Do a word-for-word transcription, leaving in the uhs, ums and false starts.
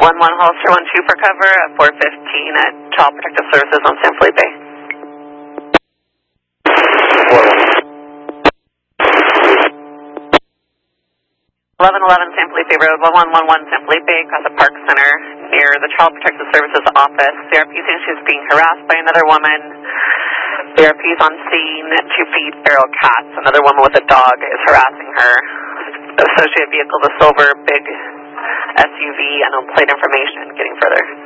one one Holster one two for cover at four fifteen at Child Protective Services on San Felipe. eleven eleven San Felipe Road, one one one one San Felipe, across the Park Center near the Child Protective Services office. C R P saying she's being harassed by another woman. C R P's on scene to feed feral cats. Another woman with a dog is harassing her. Associated vehicle, the silver big S U V, unknown plate information, getting further.